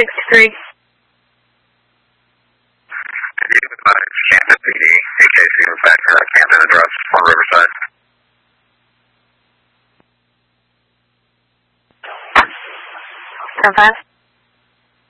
6-3. Camden PD, AKC in fact, Camden address on Riverside. Stand 5.